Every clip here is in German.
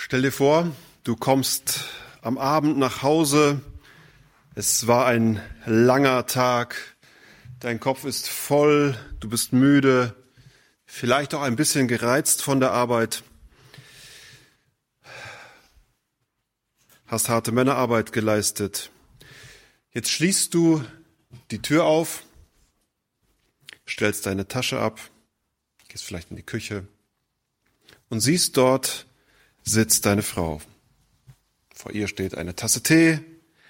Stell dir vor, du kommst am Abend nach Hause, es war ein langer Tag, dein Kopf ist voll, du bist müde, vielleicht auch ein bisschen gereizt von der Arbeit, hast harte Männerarbeit geleistet. Jetzt schließt du die Tür auf, stellst deine Tasche ab, gehst vielleicht in die Küche und siehst, dort sitzt deine Frau. Vor ihr steht eine Tasse Tee,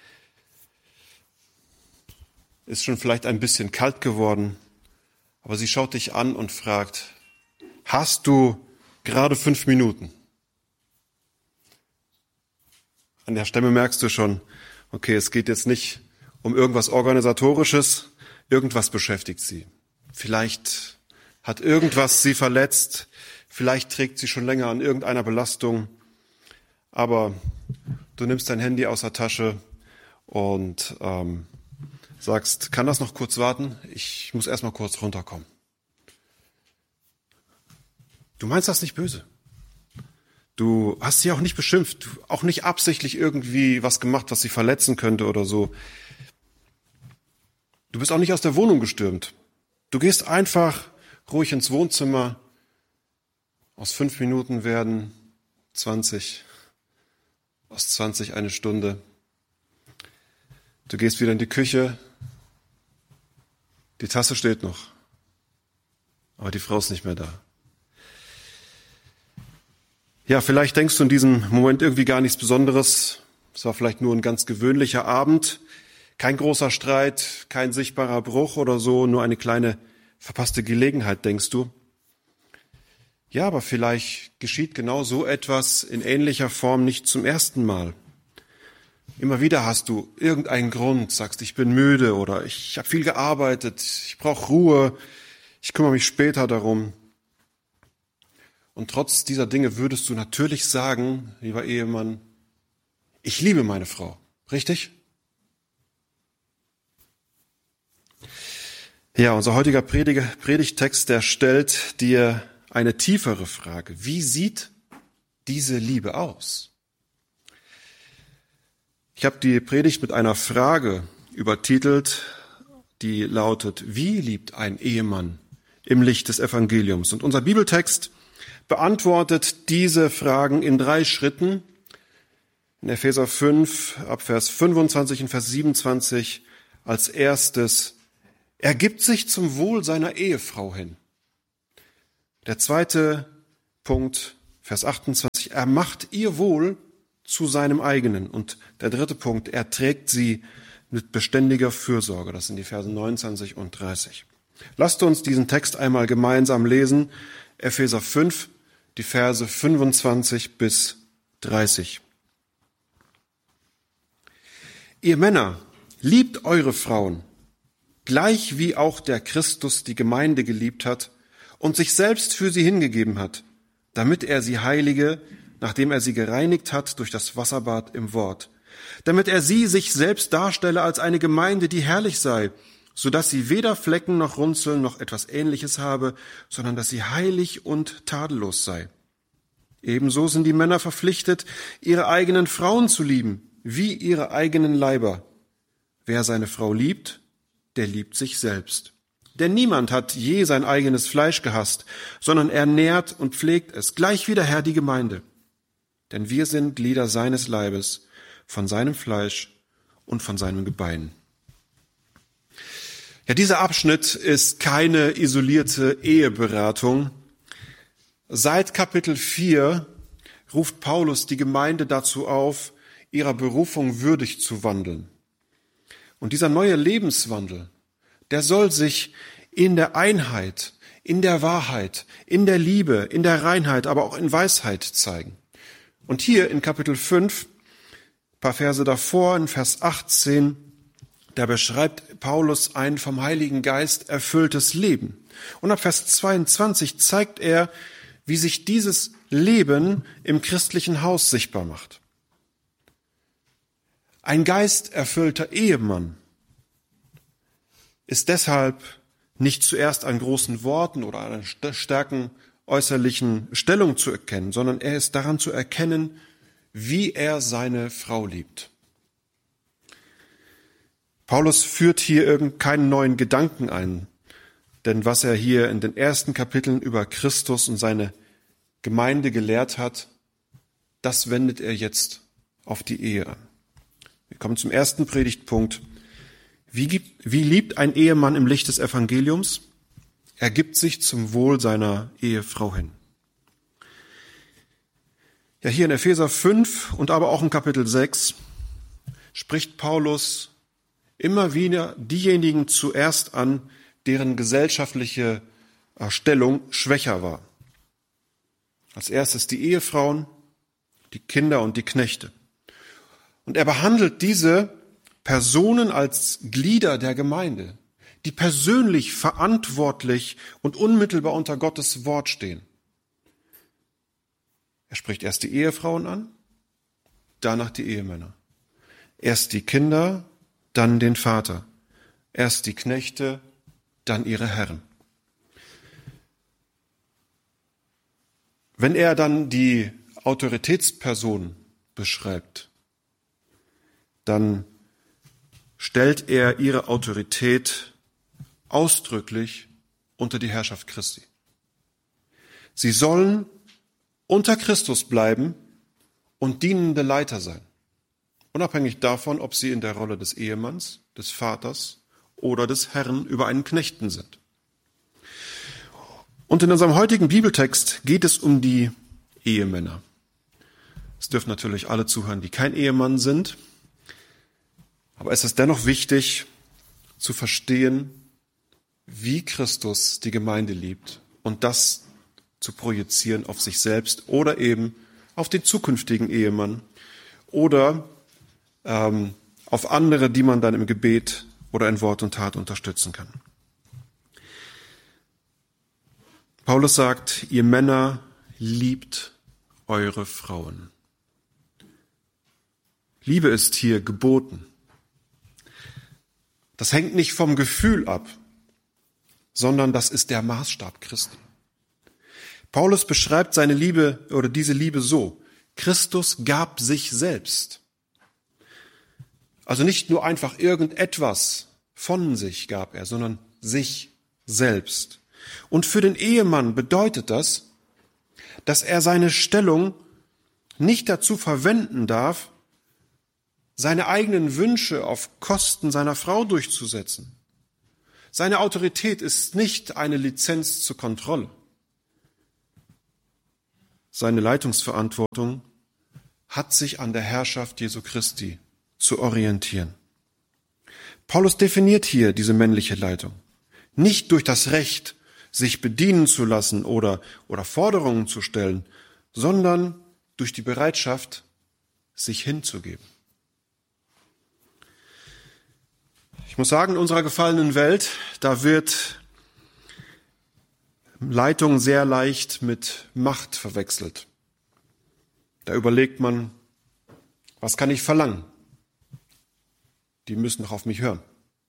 ist schon vielleicht ein bisschen kalt geworden, aber sie schaut dich an und fragt, hast du gerade 5 Minuten? An der Stimme merkst du schon, okay, es geht jetzt nicht um irgendwas Organisatorisches, irgendwas beschäftigt sie. Vielleicht hat irgendwas sie verletzt, vielleicht trägt sie schon länger an irgendeiner Belastung, aber du nimmst dein Handy aus der Tasche und sagst, kann das noch kurz warten? Ich muss erst mal kurz runterkommen. Du meinst das nicht böse. Du hast sie auch nicht beschimpft, auch nicht absichtlich irgendwie was gemacht, was sie verletzen könnte oder so. Du bist auch nicht aus der Wohnung gestürmt. Du gehst einfach ruhig ins Wohnzimmer. Aus 5 Minuten werden 20. Aus 20 eine Stunde. Du gehst wieder in die Küche. Die Tasse steht noch. Aber die Frau ist nicht mehr da. Ja, vielleicht denkst du in diesem Moment irgendwie gar nichts Besonderes. Es war vielleicht nur ein ganz gewöhnlicher Abend. Kein großer Streit, kein sichtbarer Bruch oder so, nur eine kleine verpasste Gelegenheit, denkst du. Ja, aber vielleicht geschieht genau so etwas in ähnlicher Form nicht zum ersten Mal. Immer wieder hast du irgendeinen Grund, sagst, ich bin müde oder ich habe viel gearbeitet, ich brauche Ruhe, ich kümmere mich später darum. Und trotz dieser Dinge würdest du natürlich sagen, lieber Ehemann, ich liebe meine Frau. Richtig? Ja, unser heutiger Predigttext, der stellt dir eine tiefere Frage. Wie sieht diese Liebe aus? Ich habe die Predigt mit einer Frage übertitelt, die lautet, wie liebt ein Ehemann im Licht des Evangeliums? Und unser Bibeltext beantwortet diese Fragen in 3 Schritten. In Epheser 5, ab Vers 25 und Vers 27 als erstes, er gibt sich zum Wohl seiner Ehefrau hin. Der zweite Punkt, Vers 28, er macht ihr Wohl zu seinem eigenen. Und der dritte Punkt, er trägt sie mit beständiger Fürsorge. Das sind die Verse 29 und 30. Lasst uns diesen Text einmal gemeinsam lesen. Epheser 5, die Verse 25 bis 30. Ihr Männer, liebt eure Frauen, gleich wie auch der Christus die Gemeinde geliebt hat und sich selbst für sie hingegeben hat, damit er sie heilige, nachdem er sie gereinigt hat durch das Wasserbad im Wort, damit er sie sich selbst darstelle als eine Gemeinde, die herrlich sei, so dass sie weder Flecken noch Runzeln noch etwas Ähnliches habe, sondern dass sie heilig und tadellos sei. Ebenso sind die Männer verpflichtet, ihre eigenen Frauen zu lieben, wie ihre eigenen Leiber. Wer seine Frau liebt, der liebt sich selbst. Denn niemand hat je sein eigenes Fleisch gehasst, sondern er nährt und pflegt es, gleich wie der Herr die Gemeinde. Denn wir sind Glieder seines Leibes, von seinem Fleisch und von seinem Gebein. Ja, dieser Abschnitt ist keine isolierte Eheberatung. Seit Kapitel 4 ruft Paulus die Gemeinde dazu auf, ihrer Berufung würdig zu wandeln. Und dieser neue Lebenswandel, der soll sich in der Einheit, in der Wahrheit, in der Liebe, in der Reinheit, aber auch in Weisheit zeigen. Und hier in Kapitel 5, ein paar Verse davor, in Vers 18, da beschreibt Paulus ein vom Heiligen Geist erfülltes Leben. Und ab Vers 22 zeigt er, wie sich dieses Leben im christlichen Haus sichtbar macht. Ein geisterfüllter Ehemann ist deshalb nicht zuerst an großen Worten oder an starken äußerlichen Stellung zu erkennen, sondern er ist daran zu erkennen, wie er seine Frau liebt. Paulus führt hier keinen neuen Gedanken ein, denn was er hier in den ersten Kapiteln über Christus und seine Gemeinde gelehrt hat, das wendet er jetzt auf die Ehe an. Wir kommen zum ersten Predigtpunkt. Wie liebt ein Ehemann im Licht des Evangeliums? Er gibt sich zum Wohl seiner Ehefrau hin. Ja, hier in Epheser 5 und aber auch in Kapitel 6 spricht Paulus immer wieder diejenigen zuerst an, deren gesellschaftliche Stellung schwächer war. Als erstes die Ehefrauen, die Kinder und die Knechte. Und er behandelt diese Personen als Glieder der Gemeinde, die persönlich verantwortlich und unmittelbar unter Gottes Wort stehen. Er spricht erst die Ehefrauen an, danach die Ehemänner. Erst die Kinder, dann den Vater. Erst die Knechte, dann ihre Herren. Wenn er dann die Autoritätsperson beschreibt, dann stellt er ihre Autorität ausdrücklich unter die Herrschaft Christi. Sie sollen unter Christus bleiben und dienende Leiter sein, unabhängig davon, ob sie in der Rolle des Ehemanns, des Vaters oder des Herrn über einen Knechten sind. Und in unserem heutigen Bibeltext geht es um die Ehemänner. Es dürfen natürlich alle zuhören, die kein Ehemann sind, aber es ist dennoch wichtig zu verstehen, wie Christus die Gemeinde liebt und das zu projizieren auf sich selbst oder eben auf den zukünftigen Ehemann oder auf andere, die man dann im Gebet oder in Wort und Tat unterstützen kann. Paulus sagt, ihr Männer liebt eure Frauen. Liebe ist hier geboten. Das hängt nicht vom Gefühl ab, sondern das ist der Maßstab Christi. Paulus beschreibt seine Liebe oder diese Liebe so: Christus gab sich selbst. Also nicht nur einfach irgendetwas von sich gab er, sondern sich selbst. Und für den Ehemann bedeutet das, dass er seine Stellung nicht dazu verwenden darf, seine eigenen Wünsche auf Kosten seiner Frau durchzusetzen. Seine Autorität ist nicht eine Lizenz zur Kontrolle. Seine Leitungsverantwortung hat sich an der Herrschaft Jesu Christi zu orientieren. Paulus definiert hier diese männliche Leitung. Nicht durch das Recht, sich bedienen zu lassen oder Forderungen zu stellen, sondern durch die Bereitschaft, sich hinzugeben. Ich muss sagen, in unserer gefallenen Welt, da wird Leitung sehr leicht mit Macht verwechselt. Da überlegt man, was kann ich verlangen? Die müssen doch auf mich hören.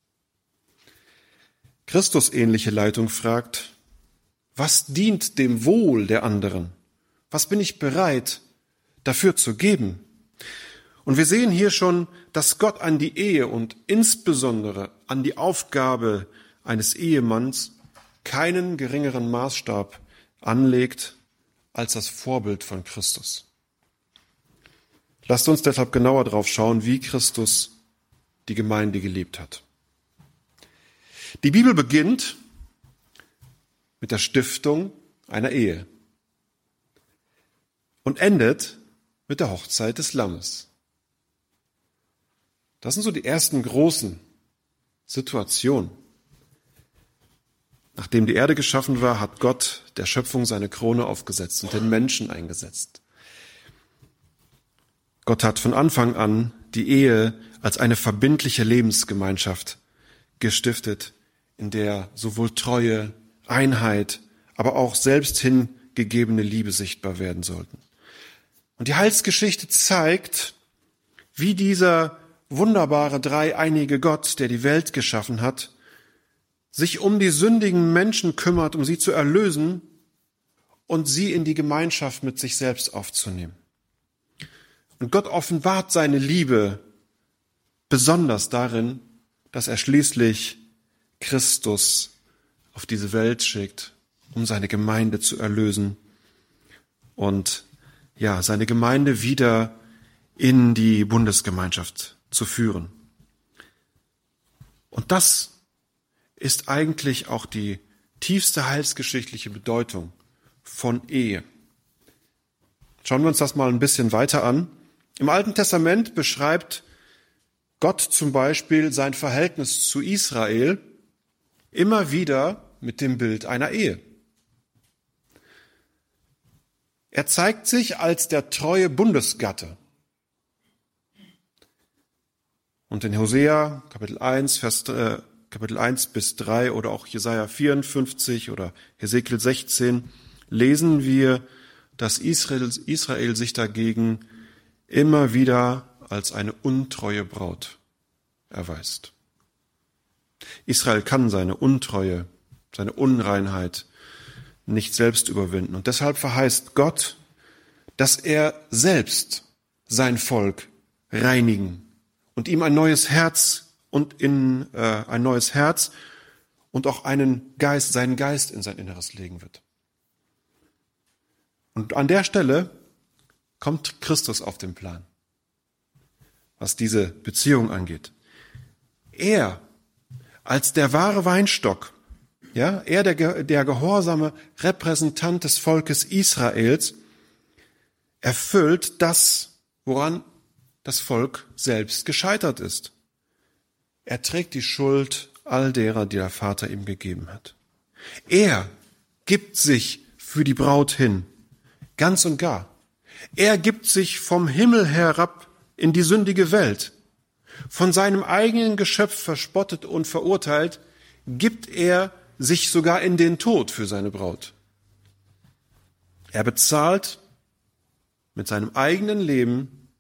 Christusähnliche Leitung fragt, was dient dem Wohl der anderen? Was bin ich bereit, dafür zu geben? Und wir sehen hier schon, dass Gott an die Ehe und insbesondere an die Aufgabe eines Ehemanns keinen geringeren Maßstab anlegt als das Vorbild von Christus. Lasst uns deshalb genauer drauf schauen, wie Christus die Gemeinde geliebt hat. Die Bibel beginnt mit der Stiftung einer Ehe und endet mit der Hochzeit des Lammes. Das sind so die ersten großen Situationen. Nachdem die Erde geschaffen war, hat Gott der Schöpfung seine Krone aufgesetzt und den Menschen eingesetzt. Gott hat von Anfang an die Ehe als eine verbindliche Lebensgemeinschaft gestiftet, in der sowohl Treue, Einheit, aber auch selbst hingegebene Liebe sichtbar werden sollten. Und die Heilsgeschichte zeigt, wie dieser wunderbare dreieinige Gott, der die Welt geschaffen hat, sich um die sündigen Menschen kümmert, um sie zu erlösen und sie in die Gemeinschaft mit sich selbst aufzunehmen. Und Gott offenbart seine Liebe besonders darin, dass er schließlich Christus auf diese Welt schickt, um seine Gemeinde zu erlösen und seine Gemeinde wieder in die Bundesgemeinschaft zu führen. Und das ist eigentlich auch die tiefste heilsgeschichtliche Bedeutung von Ehe. Schauen wir uns das mal ein bisschen weiter an. Im Alten Testament beschreibt Gott zum Beispiel sein Verhältnis zu Israel immer wieder mit dem Bild einer Ehe. Er zeigt sich als der treue Bundesgatte. Und in Hosea Kapitel 1 bis 3 oder auch Jesaja 54 oder Hesekiel 16 lesen wir, dass Israel sich dagegen immer wieder als eine untreue Braut erweist. Israel kann seine Untreue, seine Unreinheit nicht selbst überwinden. Und deshalb verheißt Gott, dass er selbst sein Volk reinigen und ihm ein neues Herz und auch seinen Geist in sein Inneres legen wird. Und an der Stelle kommt Christus auf den Plan, was diese Beziehung angeht. Er als der wahre Weinstock, er der gehorsame Repräsentant des Volkes Israels, erfüllt das, woran das Volk selbst gescheitert ist. Er trägt die Schuld all derer, die der Vater ihm gegeben hat. Er gibt sich für die Braut hin, ganz und gar. Er gibt sich vom Himmel herab in die sündige Welt. Von seinem eigenen Geschöpf verspottet und verurteilt, gibt er sich sogar in den Tod für seine Braut. Er bezahlt mit seinem eigenen Leben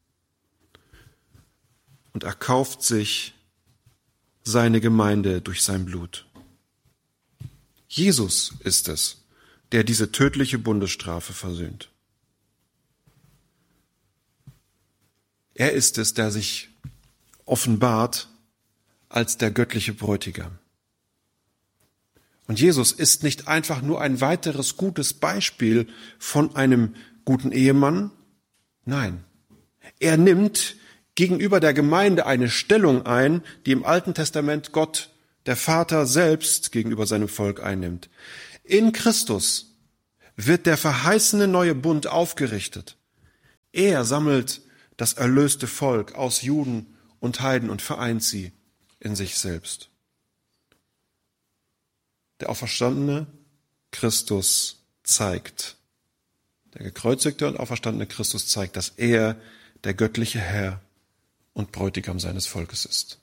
und erkauft sich seine Gemeinde durch sein Blut. Jesus ist es, der diese tödliche Bundesstrafe versöhnt. Er ist es, der sich offenbart als der göttliche Bräutigam. Und Jesus ist nicht einfach nur ein weiteres gutes Beispiel von einem guten Ehemann. Nein, er nimmt gegenüber der Gemeinde eine Stellung ein, die im Alten Testament Gott, der Vater selbst, gegenüber seinem Volk einnimmt. In Christus wird der verheißene neue Bund aufgerichtet. Er sammelt das erlöste Volk aus Juden und Heiden und vereint sie in sich selbst. Der auferstandene Christus zeigt, der gekreuzigte und auferstandene Christus zeigt, dass er der göttliche Herr und Bräutigam seines Volkes ist.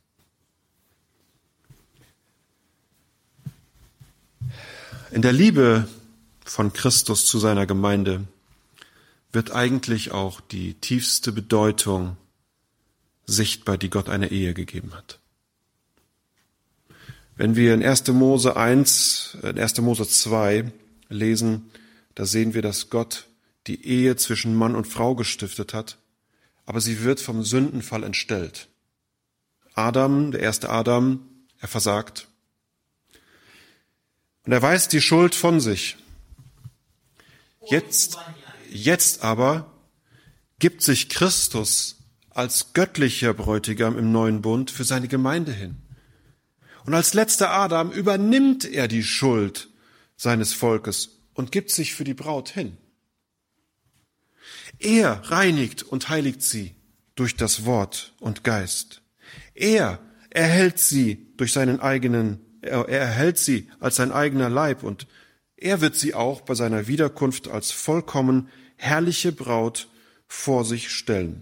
In der Liebe von Christus zu seiner Gemeinde wird eigentlich auch die tiefste Bedeutung sichtbar, die Gott einer Ehe gegeben hat. Wenn wir in 1. Mose 1, in 1. Mose 2 lesen, da sehen wir, dass Gott die Ehe zwischen Mann und Frau gestiftet hat, aber sie wird vom Sündenfall entstellt. Adam, der erste Adam, er versagt. Und er weist die Schuld von sich. Jetzt aber gibt sich Christus als göttlicher Bräutigam im neuen Bund für seine Gemeinde hin. Und als letzter Adam übernimmt er die Schuld seines Volkes und gibt sich für die Braut hin. Er reinigt und heiligt sie durch das Wort und Geist. Er erhält sie er erhält sie als sein eigener Leib und er wird sie auch bei seiner Wiederkunft als vollkommen herrliche Braut vor sich stellen.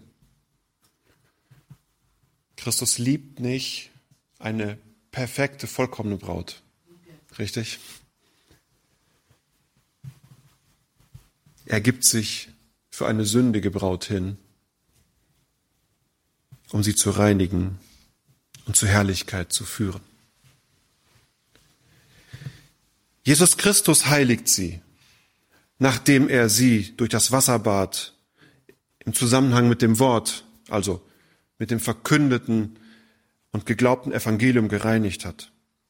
Christus liebt nicht eine perfekte, vollkommene Braut. Richtig? Er gibt sich für eine sündige Braut hin, um sie zu reinigen und zur Herrlichkeit zu führen. Jesus Christus heiligt sie, nachdem er sie durch das Wasserbad im Zusammenhang mit dem Wort, also mit dem verkündeten und geglaubten Evangelium gereinigt hat.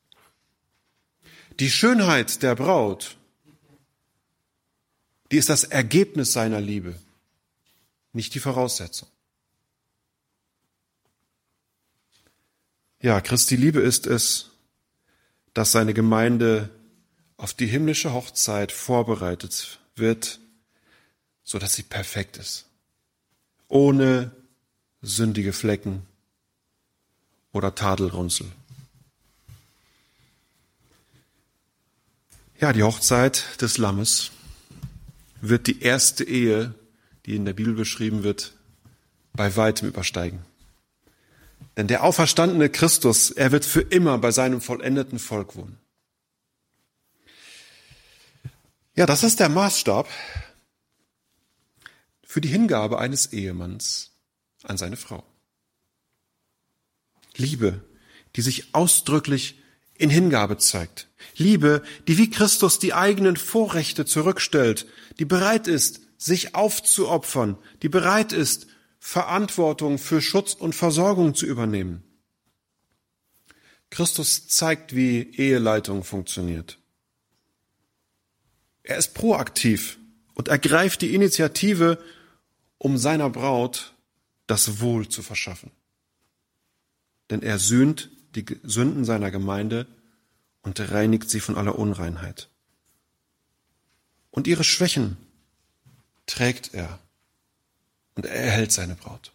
Die Schönheit der Braut, die ist das Ergebnis seiner Liebe, nicht die Voraussetzung. Ja, Christi Liebe ist es, dass seine Gemeinde auf die himmlische Hochzeit vorbereitet wird, so dass sie perfekt ist, ohne sündige Flecken oder Tadelrunzel. Ja, die Hochzeit des Lammes wird die erste Ehe, die in der Bibel beschrieben wird, bei weitem übersteigen. Denn der auferstandene Christus, er wird für immer bei seinem vollendeten Volk wohnen. Ja, das ist der Maßstab für die Hingabe eines Ehemanns an seine Frau. Liebe, die sich ausdrücklich in Hingabe zeigt. Liebe, die wie Christus die eigenen Vorrechte zurückstellt, die bereit ist, sich aufzuopfern, die bereit ist, Verantwortung für Schutz und Versorgung zu übernehmen. Christus zeigt, wie Eheleitung funktioniert. Er ist proaktiv und ergreift die Initiative, um seiner Braut das Wohl zu verschaffen. Denn er sühnt die Sünden seiner Gemeinde und reinigt sie von aller Unreinheit. Und ihre Schwächen trägt er und er erhält seine Braut.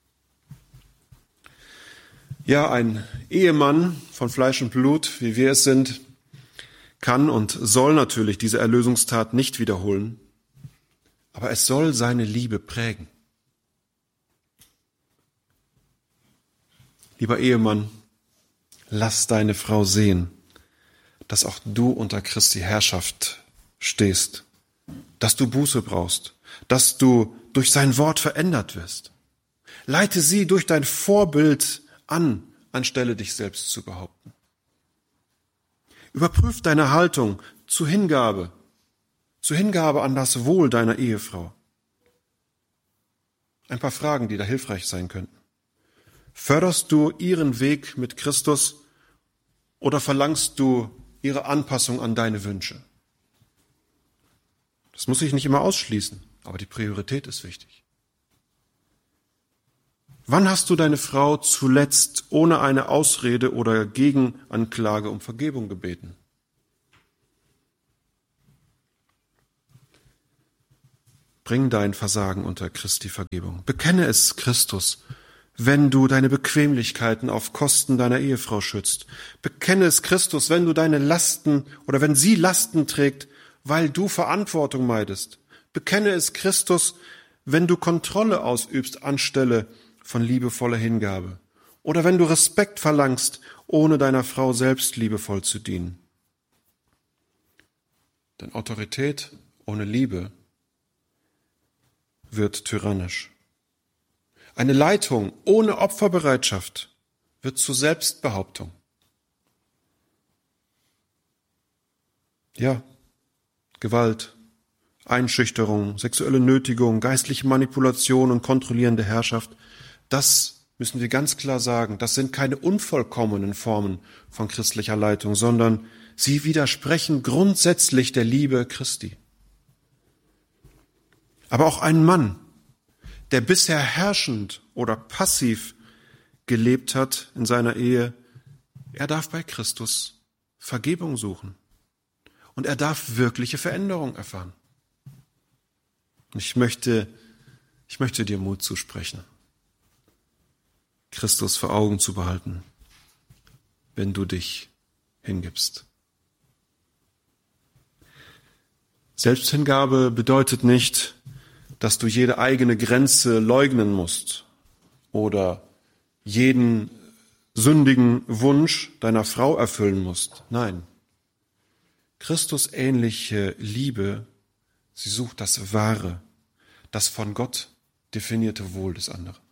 Ja, ein Ehemann von Fleisch und Blut, wie wir es sind, kann und soll natürlich diese Erlösungstat nicht wiederholen, aber es soll seine Liebe prägen. Lieber Ehemann, lass deine Frau sehen, dass auch du unter Christi Herrschaft stehst, dass du Buße brauchst, dass du durch sein Wort verändert wirst. Leite sie durch dein Vorbild an, anstelle dich selbst zu behaupten. Überprüf deine Haltung zur Hingabe an das Wohl deiner Ehefrau. Ein paar Fragen, die da hilfreich sein könnten. Förderst du ihren Weg mit Christus oder verlangst du ihre Anpassung an deine Wünsche? Das muss sich nicht immer ausschließen, aber die Priorität ist wichtig. Wann hast du deine Frau zuletzt ohne eine Ausrede oder Gegenanklage um Vergebung gebeten? Bring dein Versagen unter Christi Vergebung. Bekenne es Christus, wenn du deine Bequemlichkeiten auf Kosten deiner Ehefrau schützt. Bekenne es Christus, wenn du deine Lasten oder wenn sie Lasten trägt, weil du Verantwortung meidest. Bekenne es Christus, wenn du Kontrolle ausübst anstelle von liebevoller Hingabe. Oder wenn du Respekt verlangst, ohne deiner Frau selbst liebevoll zu dienen. Denn Autorität ohne Liebe wird tyrannisch. Eine Leitung ohne Opferbereitschaft wird zur Selbstbehauptung. Ja, Gewalt, Einschüchterung, sexuelle Nötigung, geistliche Manipulation und kontrollierende Herrschaft, das müssen wir ganz klar sagen, das sind keine unvollkommenen Formen von christlicher Leitung, sondern sie widersprechen grundsätzlich der Liebe Christi. Aber auch ein Mann, der bisher herrschend oder passiv gelebt hat in seiner Ehe, er darf bei Christus Vergebung suchen. Und er darf wirkliche Veränderung erfahren. Ich möchte dir Mut zusprechen, Christus vor Augen zu behalten, wenn du dich hingibst. Selbsthingabe bedeutet nicht, dass du jede eigene Grenze leugnen musst oder jeden sündigen Wunsch deiner Frau erfüllen musst. Nein. Christusähnliche Liebe, sie sucht das wahre, das von Gott definierte Wohl des anderen.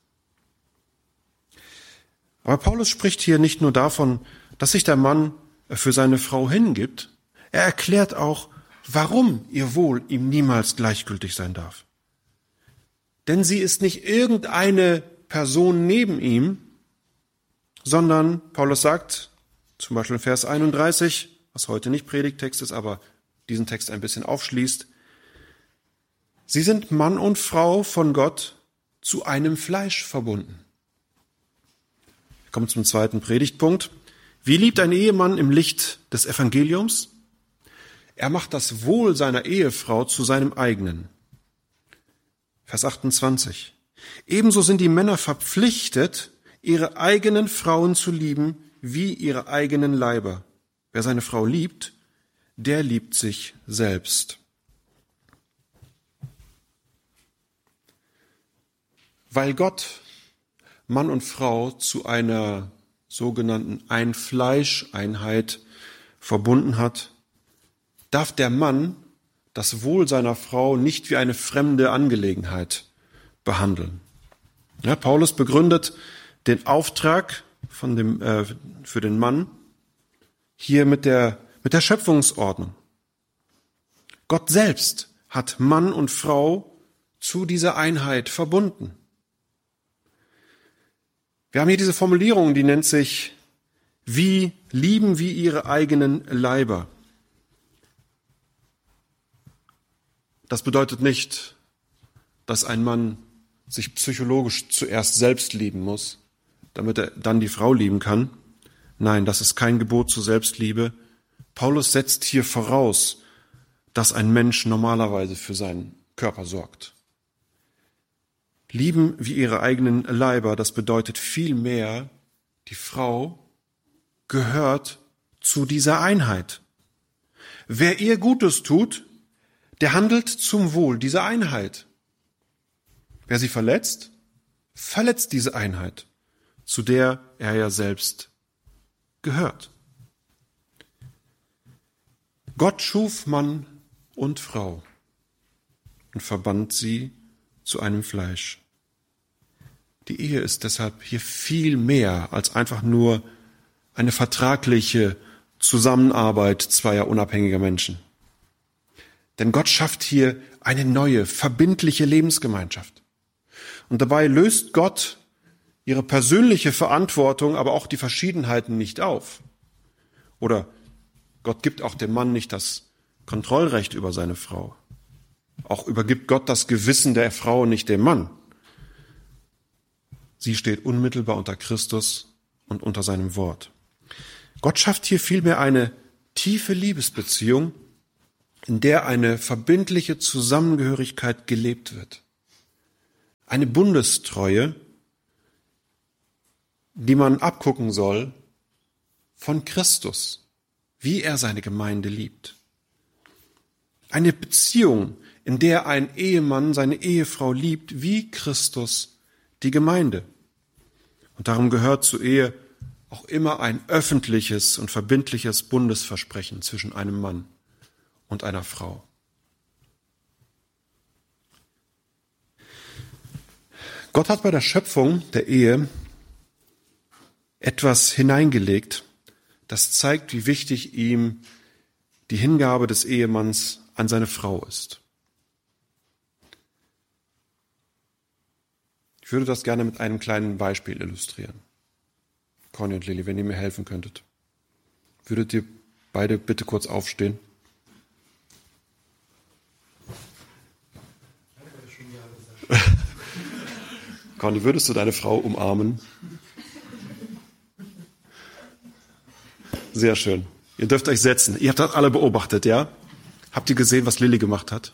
Aber Paulus spricht hier nicht nur davon, dass sich der Mann für seine Frau hingibt, er erklärt auch, warum ihr Wohl ihm niemals gleichgültig sein darf. Denn sie ist nicht irgendeine Person neben ihm, sondern, Paulus sagt, zum Beispiel in Vers 31, was heute nicht Predigttext ist, aber diesen Text ein bisschen aufschließt, sie sind Mann und Frau von Gott zu einem Fleisch verbunden. Wir kommen zum zweiten Predigtpunkt. Wie liebt ein Ehemann im Licht des Evangeliums? Er macht das Wohl seiner Ehefrau zu seinem eigenen. Vers 28. Ebenso sind die Männer verpflichtet, ihre eigenen Frauen zu lieben wie ihre eigenen Leiber. Wer seine Frau liebt, der liebt sich selbst. Weil Gott Mann und Frau zu einer sogenannten Ein-Fleisch-Einheit verbunden hat, darf der Mann das Wohl seiner Frau nicht wie eine fremde Angelegenheit behandeln. Ja, Paulus begründet den Auftrag für den Mann hier mit der Schöpfungsordnung. Gott selbst hat Mann und Frau zu dieser Einheit verbunden. Wir haben hier diese Formulierung, die nennt sich, wie lieben wie ihre eigenen Leiber. Das bedeutet nicht, dass ein Mann sich psychologisch zuerst selbst lieben muss, damit er dann die Frau lieben kann. Nein, das ist kein Gebot zur Selbstliebe. Paulus setzt hier voraus, dass ein Mensch normalerweise für seinen Körper sorgt. Lieben wie ihre eigenen Leiber, das bedeutet vielmehr, die Frau gehört zu dieser Einheit. Wer ihr Gutes tut, der handelt zum Wohl dieser Einheit. Wer sie verletzt, verletzt diese Einheit, zu der er ja selbst gehört. Gott schuf Mann und Frau und verband sie zu einem Fleisch. Die Ehe ist deshalb hier viel mehr als einfach nur eine vertragliche Zusammenarbeit zweier unabhängiger Menschen. Denn Gott schafft hier eine neue, verbindliche Lebensgemeinschaft. Und dabei löst Gott ihre persönliche Verantwortung, aber auch die Verschiedenheiten nicht auf. Oder Gott gibt auch dem Mann nicht das Kontrollrecht über seine Frau. Auch übergibt Gott das Gewissen der Frau nicht dem Mann. Sie steht unmittelbar unter Christus und unter seinem Wort. Gott schafft hier vielmehr eine tiefe Liebesbeziehung, in der eine verbindliche Zusammengehörigkeit gelebt wird. Eine Bundestreue, die man abgucken soll von Christus, wie er seine Gemeinde liebt. Eine Beziehung, in der ein Ehemann seine Ehefrau liebt, wie Christus die Gemeinde. Und darum gehört zur Ehe auch immer ein öffentliches und verbindliches Bundesversprechen zwischen einem Mann und einer Frau. Gott hat bei der Schöpfung der Ehe etwas hineingelegt, das zeigt, wie wichtig ihm die Hingabe des Ehemanns an seine Frau ist. Ich würde das gerne mit einem kleinen Beispiel illustrieren. Conny und Lilly, wenn ihr mir helfen könntet. Würdet ihr beide bitte kurz aufstehen? Conny, würdest du deine Frau umarmen? Sehr schön. Ihr dürft euch setzen. Ihr habt das alle beobachtet, ja? Habt ihr gesehen, was Lilly gemacht hat?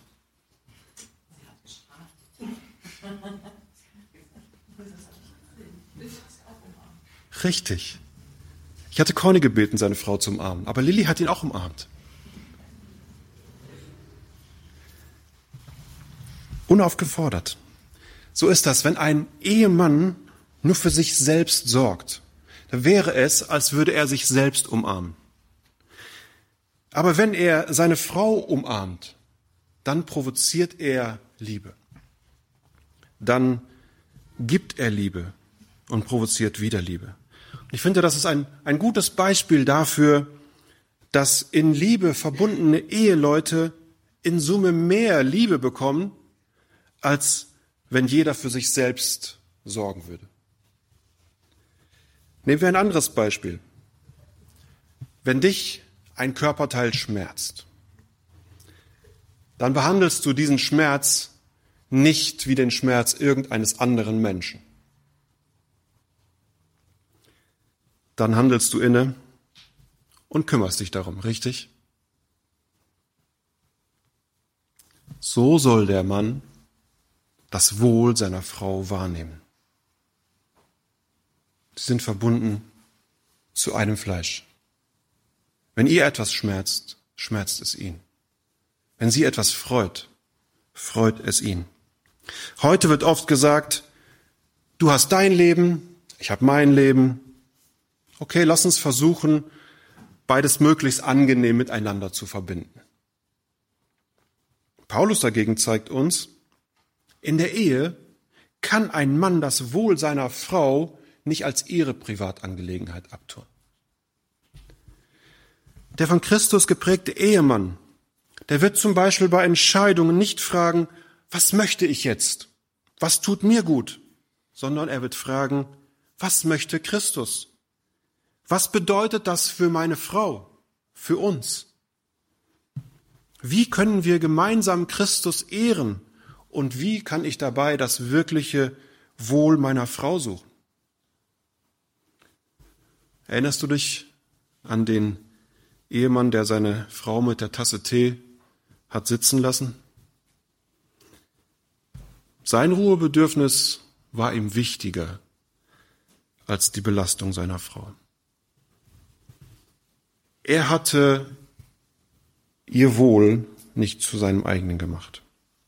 Richtig. Ich hatte Conny gebeten, seine Frau zu umarmen, aber Lilly hat ihn auch umarmt. Unaufgefordert. So ist das, wenn ein Ehemann nur für sich selbst sorgt. Da wäre es, als würde er sich selbst umarmen. Aber wenn er seine Frau umarmt, dann provoziert er Liebe. Dann gibt er Liebe und provoziert wieder Liebe. Und ich finde, das ist ein gutes Beispiel dafür, dass in Liebe verbundene Eheleute in Summe mehr Liebe bekommen, als wenn jeder für sich selbst sorgen würde. Nehmen wir ein anderes Beispiel. Wenn dich ein Körperteil schmerzt, dann behandelst du diesen Schmerz nicht wie den Schmerz irgendeines anderen Menschen. Dann handelst du inne und kümmerst dich darum, richtig? So soll der Mann das Wohl seiner Frau wahrnehmen. Sie sind verbunden zu einem Fleisch. Wenn ihr etwas schmerzt, schmerzt es ihn. Wenn sie etwas freut, freut es ihn. Heute wird oft gesagt, du hast dein Leben, ich habe mein Leben. Okay, lass uns versuchen, beides möglichst angenehm miteinander zu verbinden. Paulus dagegen zeigt uns, in der Ehe kann ein Mann das Wohl seiner Frau nicht als ihre Privatangelegenheit abtun. Der von Christus geprägte Ehemann, der wird zum Beispiel bei Entscheidungen nicht fragen, was möchte ich jetzt? Was tut mir gut? Sondern er wird fragen, was möchte Christus? Was bedeutet das für meine Frau, für uns? Wie können wir gemeinsam Christus ehren und wie kann ich dabei das wirkliche Wohl meiner Frau suchen? Erinnerst du dich an den Ehemann, der seine Frau mit der Tasse Tee hat sitzen lassen? Sein Ruhebedürfnis war ihm wichtiger als die Belastung seiner Frau. Er hatte ihr Wohl nicht zu seinem eigenen gemacht.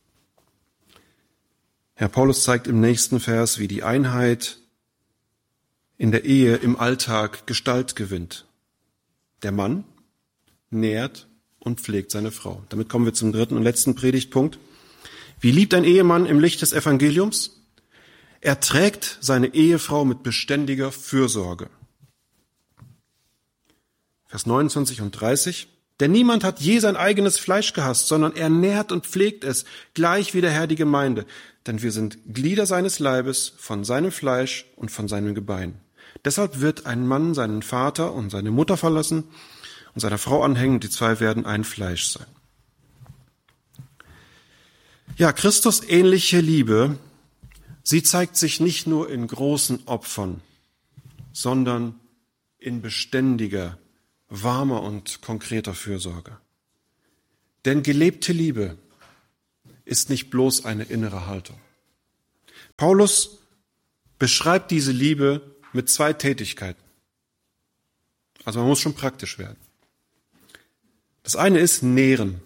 Herr Paulus zeigt im nächsten Vers, wie die Einheit in der Ehe im Alltag Gestalt gewinnt. Der Mann nährt und pflegt seine Frau. Damit kommen wir zum dritten und letzten Predigtpunkt. Wie liebt ein Ehemann im Licht des Evangeliums? Er trägt seine Ehefrau mit beständiger Fürsorge. Vers 29 und 30. Denn niemand hat je sein eigenes Fleisch gehasst, sondern er nährt und pflegt es, gleich wie der Herr die Gemeinde. Denn wir sind Glieder seines Leibes, von seinem Fleisch und von seinem Gebein. Deshalb wird ein Mann seinen Vater und seine Mutter verlassen und seiner Frau anhängen, die zwei werden ein Fleisch sein. Ja, Christus ähnliche Liebe, sie zeigt sich nicht nur in großen Opfern, sondern in beständiger, warmer und konkreter Fürsorge. Denn gelebte Liebe ist nicht bloß eine innere Haltung. Paulus beschreibt diese Liebe mit zwei Tätigkeiten. Also man muss schon praktisch werden. Das eine ist nähren.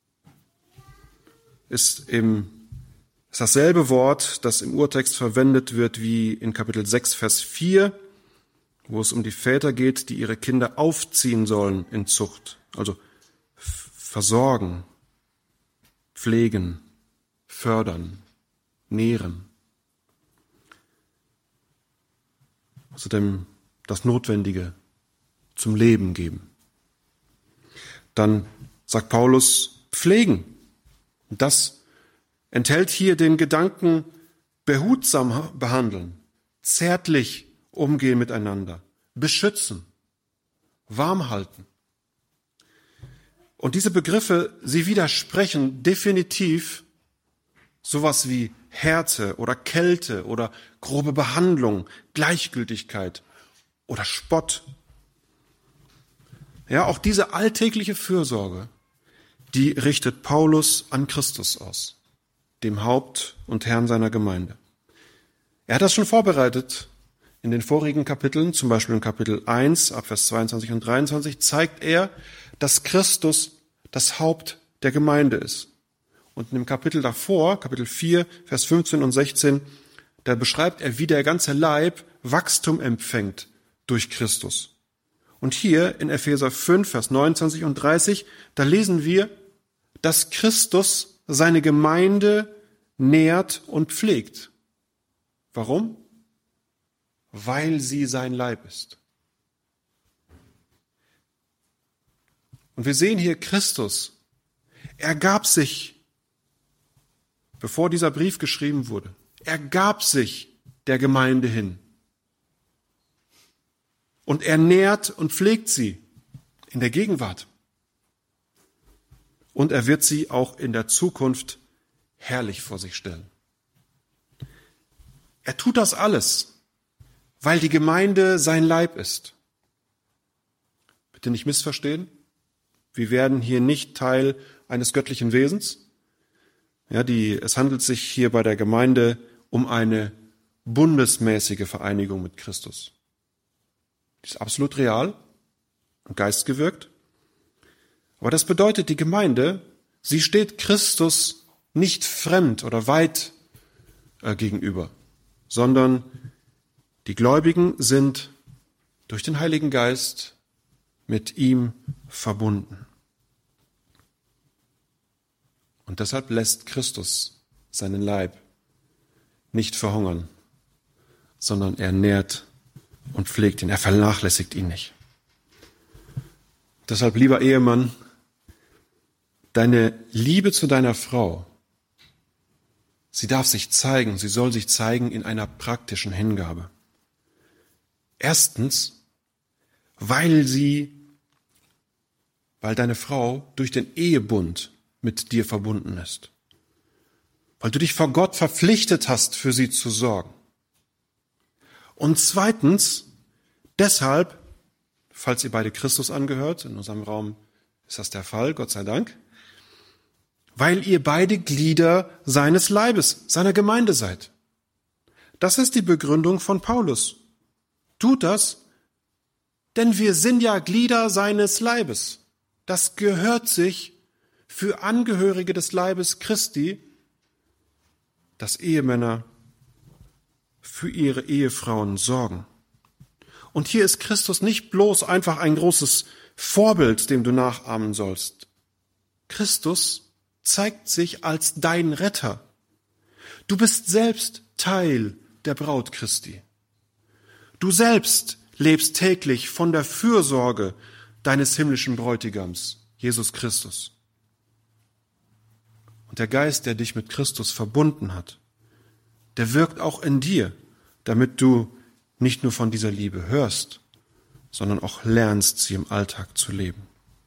Ist dasselbe Wort, das im Urtext verwendet wird wie in Kapitel 6, Vers 4, wo es um die Väter geht, die ihre Kinder aufziehen sollen in Zucht. Also versorgen, pflegen, fördern, nähren. Außerdem das Notwendige zum Leben geben. Dann sagt Paulus, pflegen. Das enthält hier den Gedanken, behutsam behandeln, zärtlich umgehen miteinander, beschützen, warm halten. Und diese Begriffe, sie widersprechen definitiv sowas wie Härte oder Kälte oder grobe Behandlung, Gleichgültigkeit oder Spott. Ja, auch diese alltägliche Fürsorge, die richtet Paulus an Christus aus, dem Haupt und Herrn seiner Gemeinde. Er hat das schon vorbereitet. In den vorigen Kapiteln, zum Beispiel in Kapitel 1, ab Vers 22 und 23, zeigt er, dass Christus das Haupt der Gemeinde ist. Und in dem Kapitel davor, Kapitel 4, Vers 15 und 16, da beschreibt er, wie der ganze Leib Wachstum empfängt durch Christus. Und hier in Epheser 5, Vers 29 und 30, da lesen wir, dass Christus seine Gemeinde nährt und pflegt. Warum? Weil sie sein Leib ist. Und wir sehen hier Christus. Er gab sich, bevor dieser Brief geschrieben wurde, er gab sich der Gemeinde hin. Und er nährt und pflegt sie in der Gegenwart. Und er wird sie auch in der Zukunft herrlich vor sich stellen. Er tut das alles, weil die Gemeinde sein Leib ist. Bitte nicht missverstehen. Wir werden hier nicht Teil eines göttlichen Wesens. Ja, es handelt sich hier bei der Gemeinde um eine bundesmäßige Vereinigung mit Christus. Die ist absolut real und geistgewirkt. Aber das bedeutet, die Gemeinde, sie steht Christus nicht fremd oder weit gegenüber, sondern die Gläubigen sind durch den Heiligen Geist mit ihm verbunden. Und deshalb lässt Christus seinen Leib nicht verhungern, sondern er nährt und pflegt ihn, er vernachlässigt ihn nicht. Deshalb, lieber Ehemann, deine Liebe zu deiner Frau, sie darf sich zeigen, sie soll sich zeigen in einer praktischen Hingabe. Erstens, weil deine Frau durch den Ehebund mit dir verbunden ist. Weil du dich vor Gott verpflichtet hast, für sie zu sorgen. Und zweitens, deshalb, falls ihr beide Christus angehört, in unserem Raum ist das der Fall, Gott sei Dank, weil ihr beide Glieder seines Leibes, seiner Gemeinde seid. Das ist die Begründung von Paulus. Tut das, denn wir sind ja Glieder seines Leibes. Das gehört sich für Angehörige des Leibes Christi, dass Ehemänner für ihre Ehefrauen sorgen. Und hier ist Christus nicht bloß einfach ein großes Vorbild, dem du nachahmen sollst. Christus zeigt sich als dein Retter. Du bist selbst Teil der Braut Christi. Du selbst lebst täglich von der Fürsorge deines himmlischen Bräutigams, Jesus Christus. Und der Geist, der dich mit Christus verbunden hat, der wirkt auch in dir, damit du nicht nur von dieser Liebe hörst, sondern auch lernst, sie im Alltag zu leben.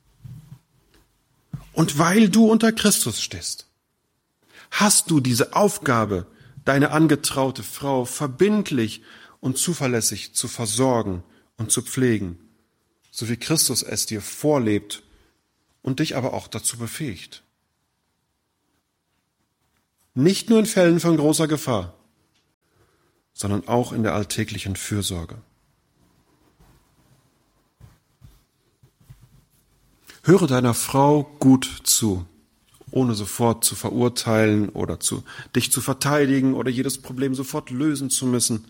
Und weil du unter Christus stehst, hast du diese Aufgabe, deine angetraute Frau verbindlich und zuverlässig zu versorgen und zu pflegen, so wie Christus es dir vorlebt und dich aber auch dazu befähigt. Nicht nur in Fällen von großer Gefahr, sondern auch in der alltäglichen Fürsorge. Höre deiner Frau gut zu, ohne sofort zu verurteilen oder dich zu verteidigen oder jedes Problem sofort lösen zu müssen.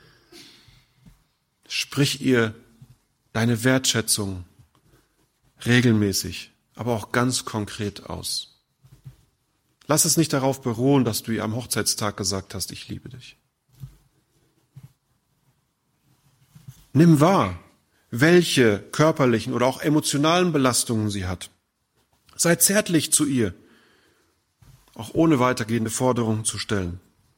Sprich ihr deine Wertschätzung regelmäßig, aber auch ganz konkret aus. Lass es nicht darauf beruhen, dass du ihr am Hochzeitstag gesagt hast, ich liebe dich. Nimm wahr, welche körperlichen oder auch emotionalen Belastungen sie hat. Sei zärtlich zu ihr, auch ohne weitergehende Forderungen zu stellen.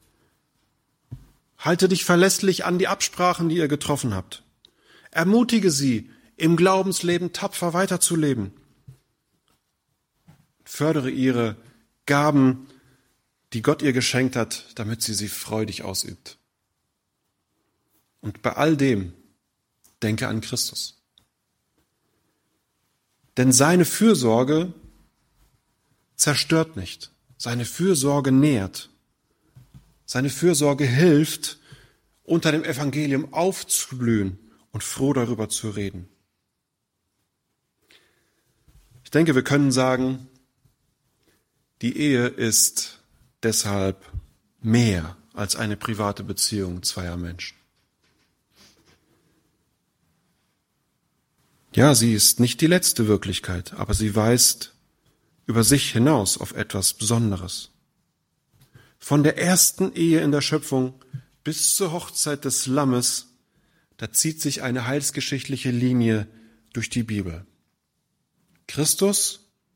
Halte dich verlässlich an die Absprachen, die ihr getroffen habt. Ermutige sie, im Glaubensleben tapfer weiterzuleben. Fördere ihre Gaben, die Gott ihr geschenkt hat, damit sie freudig ausübt. Und bei all dem denke an Christus. Denn seine Fürsorge zerstört nicht. Seine Fürsorge nährt. Seine Fürsorge hilft, unter dem Evangelium aufzublühen und froh darüber zu reden. Ich denke, wir können sagen, die Ehe ist deshalb mehr als eine private Beziehung zweier Menschen. Ja, sie ist nicht die letzte Wirklichkeit, aber sie weist über sich hinaus auf etwas Besonderes. Von der ersten Ehe in der Schöpfung bis zur Hochzeit des Lammes, da zieht sich eine heilsgeschichtliche Linie durch die Bibel. Christus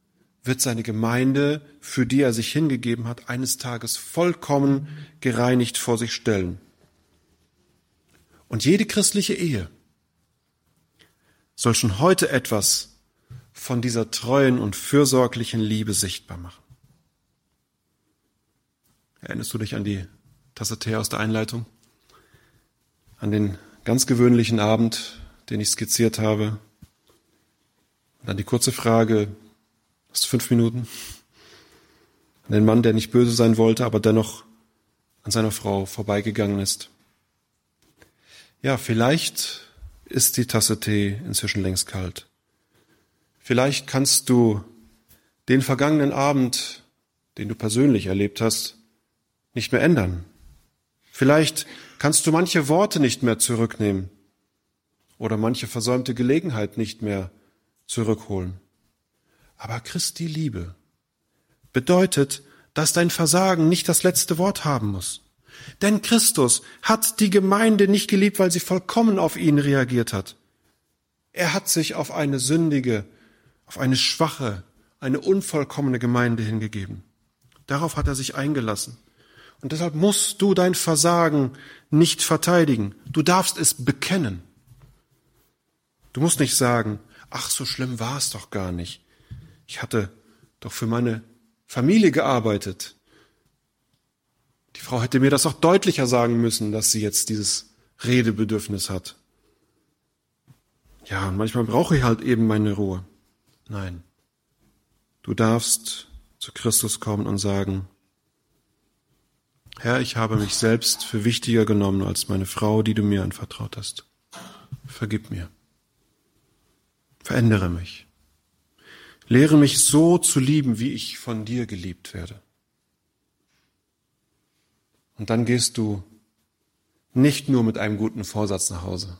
wird seine Gemeinde, für die er sich hingegeben hat, eines Tages vollkommen gereinigt vor sich stellen. Und jede christliche Ehe soll schon heute etwas von dieser treuen und fürsorglichen Liebe sichtbar machen. Erinnerst du dich an die Tasse Tee aus der Einleitung? An den ganz gewöhnlichen Abend, den ich skizziert habe? Und dann die kurze Frage, hast du 5 Minuten? An den Mann, der nicht böse sein wollte, aber dennoch an seiner Frau vorbeigegangen ist. Ja, vielleicht ist die Tasse Tee inzwischen längst kalt. Vielleicht kannst du den vergangenen Abend, den du persönlich erlebt hast, nicht mehr ändern. Vielleicht kannst du manche Worte nicht mehr zurücknehmen oder manche versäumte Gelegenheit nicht mehr zurückholen. Aber Christi Liebe bedeutet, dass dein Versagen nicht das letzte Wort haben muss. Denn Christus hat die Gemeinde nicht geliebt, weil sie vollkommen auf ihn reagiert hat. Er hat sich auf eine sündige, auf eine schwache, eine unvollkommene Gemeinde hingegeben. Darauf hat er sich eingelassen. Und deshalb musst du dein Versagen nicht verteidigen. Du darfst es bekennen. Du musst nicht sagen, ach, so schlimm war es doch gar nicht. Ich hatte doch für meine Familie gearbeitet. Die Frau hätte mir das auch deutlicher sagen müssen, dass sie jetzt dieses Redebedürfnis hat. Ja, und manchmal brauche ich halt eben meine Ruhe. Nein, du darfst zu Christus kommen und sagen, Herr, ich habe mich selbst für wichtiger genommen als meine Frau, die du mir anvertraut hast. Vergib mir. Verändere mich. Lehre mich so zu lieben, wie ich von dir geliebt werde. Und dann gehst du nicht nur mit einem guten Vorsatz nach Hause.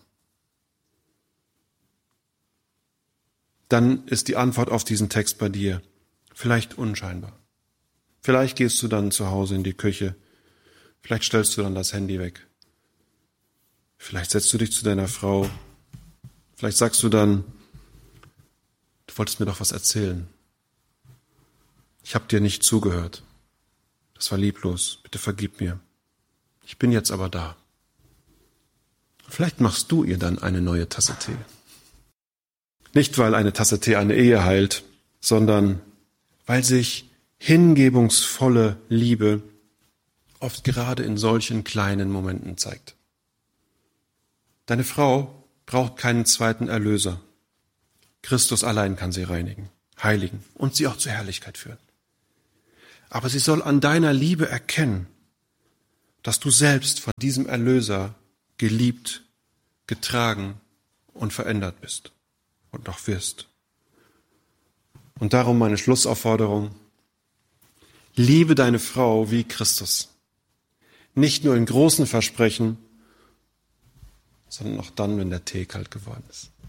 Dann ist die Antwort auf diesen Text bei dir vielleicht unscheinbar. Vielleicht gehst du dann zu Hause in die Küche. Vielleicht stellst du dann das Handy weg. Vielleicht setzt du dich zu deiner Frau. Vielleicht sagst du dann, du wolltest mir doch was erzählen. Ich habe dir nicht zugehört. Das war lieblos. Bitte vergib mir. Ich bin jetzt aber da. Vielleicht machst du ihr dann eine neue Tasse Tee. Nicht, weil eine Tasse Tee eine Ehe heilt, sondern weil sich hingebungsvolle Liebe oft gerade in solchen kleinen Momenten zeigt. Deine Frau braucht keinen zweiten Erlöser. Christus allein kann sie reinigen, heiligen und sie auch zur Herrlichkeit führen. Aber sie soll an deiner Liebe erkennen, dass du selbst von diesem Erlöser geliebt, getragen und verändert bist und noch wirst. Und darum meine Schlussaufforderung: Liebe deine Frau wie Christus. Nicht nur in großen Versprechen, sondern auch dann, wenn der Tee kalt geworden ist.